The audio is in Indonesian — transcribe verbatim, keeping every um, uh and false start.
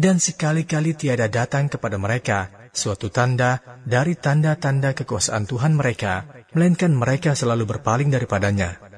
dan sekali-kali tiada datang kepada mereka suatu tanda dari tanda-tanda kekuasaan Tuhan mereka, melainkan mereka selalu berpaling daripadanya.